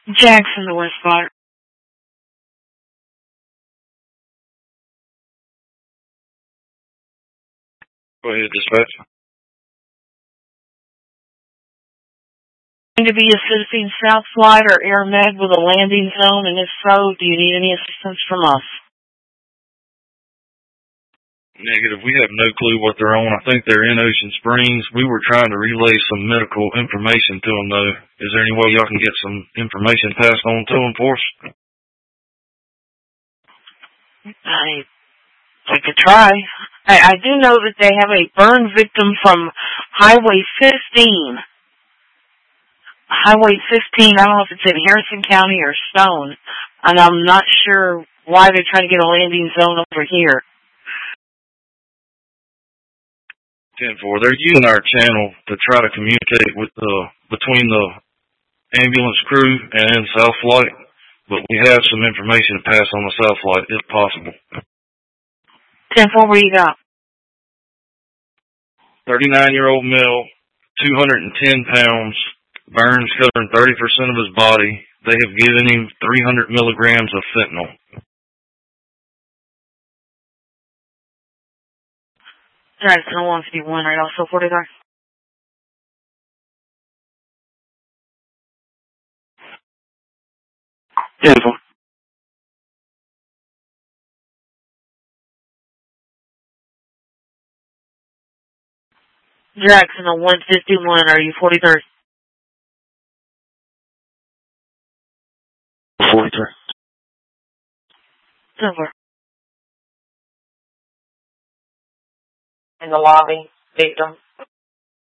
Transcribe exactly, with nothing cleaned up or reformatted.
Jackson, the West Spot. Go ahead, dispatch. Going to be assisting South Flight or Air Med with a landing zone, and if so, do you need any assistance from us? Negative. We have no clue what they're on. I think they're in Ocean Springs. We were trying to relay some medical information to them, though. Is there any way y'all can get some information passed on to them for us? I, I could try. I, I do know that they have a burn victim from Highway fifteen. Highway fifteen, I don't know if it's in Harrison County or Stone, and I'm not sure why they're trying to get a landing zone over here. ten four, they're using our channel to try to communicate with the, between the ambulance crew and South Flight, but we have some information to pass on the South Flight if possible. ten four, what do you got? thirty-nine-year-old male, two hundred ten pounds, burns covering thirty percent of his body. They have given him three hundred milligrams of fentanyl. Jackson one fifty-one, right, also forty-nine. ten four. Jackson one fifty-one, are you forty-third? forty-three. ten four. In the lobby, victim.